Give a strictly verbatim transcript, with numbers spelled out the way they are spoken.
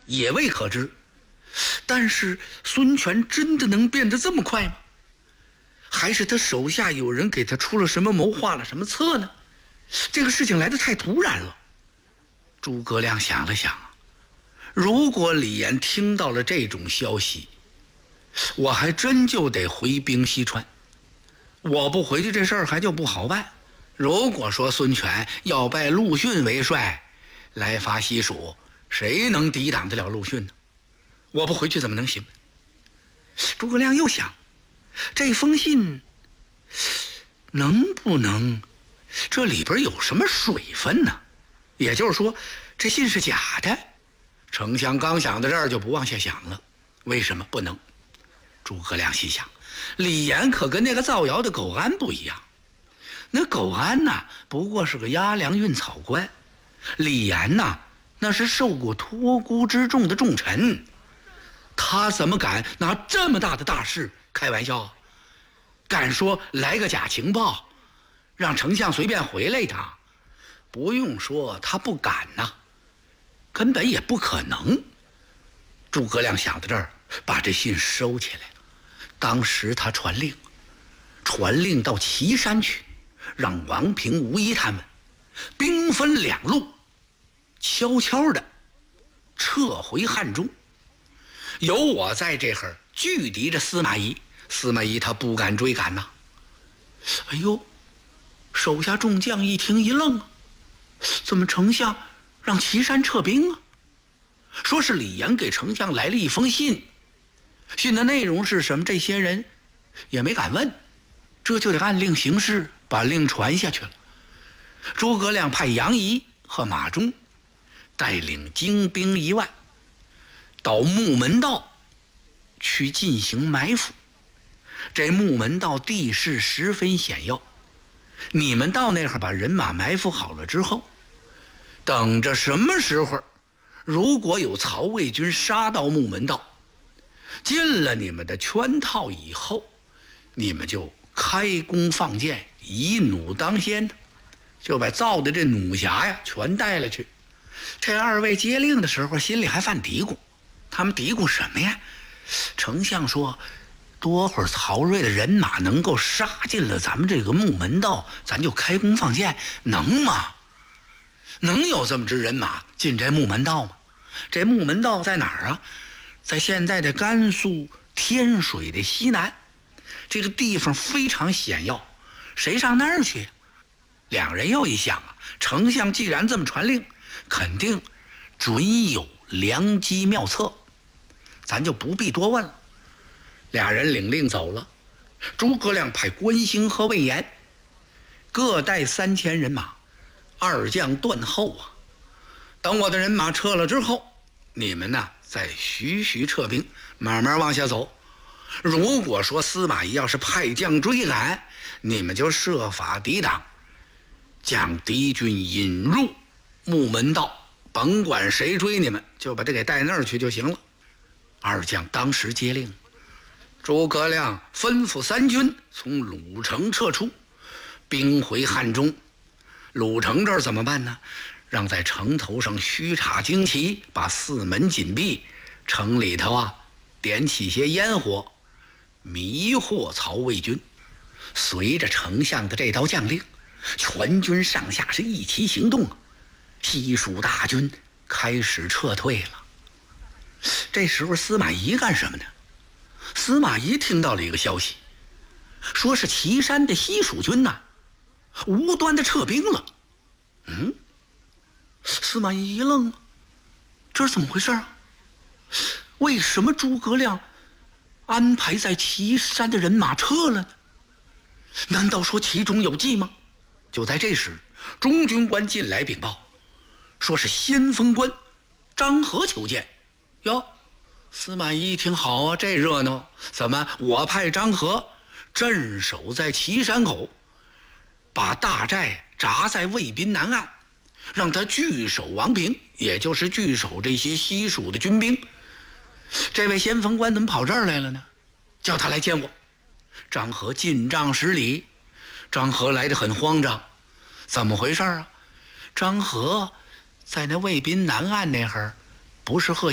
也未可知。但是孙权真的能变得这么快吗？还是他手下有人给他出了什么谋划了什么策呢？这个事情来得太突然了。诸葛亮想了想，如果李严听到了这种消息，我还真就得回兵西川。我不回去，这事儿还就不好办。如果说孙权要拜陆逊为帅，来伐西蜀，谁能抵挡得了陆逊呢？我不回去怎么能行？诸葛亮又想，这封信能不能这里边有什么水分呢？也就是说，这信是假的。丞相刚想到这儿就不往下想了，为什么不能？诸葛亮心想，李严可跟那个造谣的苟安不一样。那苟安呐，不过是个押粮运草官；李严呐，那是受过托孤之重的重臣。他怎么敢拿这么大的大事开玩笑？敢说来个假情报，让丞相随便回来一趟？不用说，他不敢呐、啊，根本也不可能。诸葛亮想到这儿，把这信收起来了。当时他传令，传令到岐山去，让王平、吴仪他们兵分两路，悄悄的撤回汉中。有我在这会儿拒敌着司马懿，司马懿他不敢追赶呐。哎呦，手下众将一听一愣啊，怎么丞相让岐山撤兵啊？说是李严给丞相来了一封信，信的内容是什么？这些人也没敢问，这就得按令行事，把令传下去了。诸葛亮派杨仪和马忠带领精兵一万，到木门道去进行埋伏。这木门道地势十分险要，你们到那会儿把人马埋伏好了之后，等着什么时候如果有曹魏军杀到木门道，进了你们的圈套以后，你们就开弓放箭，以弩当先，就把造的这弩匣呀全带了去。这二位接令的时候心里还犯嘀咕，他们嘀咕什么呀？丞相说多会儿曹睿的人马能够杀进了咱们这个木门道，咱就开弓放箭，能吗？能有这么支人马进这木门道吗？这木门道在哪儿啊？在现在的甘肃天水的西南，这个地方非常险要，谁上那儿去？两人又一想啊，丞相既然这么传令，肯定准有良机妙策，咱就不必多问了。俩人领令走了。诸葛亮派关兴和魏延各带三千人马，二将断后啊。等我的人马撤了之后，你们呢再徐徐撤兵，慢慢往下走。如果说司马懿要是派将追赶，你们就设法抵挡，将敌军引入木门道，甭管谁追你们，就把这给带那儿去就行了。二将当时接令，诸葛亮吩咐三军从鲁城撤出，兵回汉中。鲁城这儿怎么办呢？让在城头上虚插旌旗，把四门紧闭，城里头啊点起些烟火，迷惑曹魏军。随着丞相的这道将令，全军上下是一齐行动啊，西蜀大军开始撤退了。这时候司马懿干什么呢？司马懿听到了一个消息，说是岐山的西蜀军呐、啊，无端的撤兵了。嗯，司马懿一愣，这是怎么回事啊？为什么诸葛亮安排在岐山的人马撤了呢？难道说其中有计吗？就在这时，中军官进来禀报，说是先锋官张合求见。哟，司马懿一听，好啊，这热闹！怎么我派张合镇守在岐山口，把大寨扎在渭滨南岸，让他据守王平，也就是据守这些西蜀的军兵。这位先锋官怎么跑这儿来了呢？叫他来见我。张合进帐施礼。张合来得很慌张，怎么回事啊？张合在那渭滨南岸那会儿，不是和